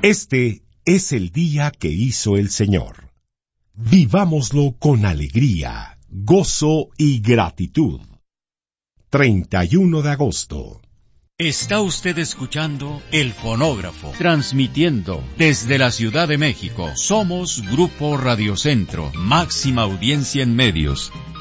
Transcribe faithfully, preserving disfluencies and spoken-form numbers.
Este es el día que hizo el Señor. Vivámoslo con alegría, gozo y gratitud. treinta y uno de agosto. Está usted escuchando El Fonógrafo, transmitiendo desde la Ciudad de México. Somos Grupo Radio Centro, máxima audiencia en medios.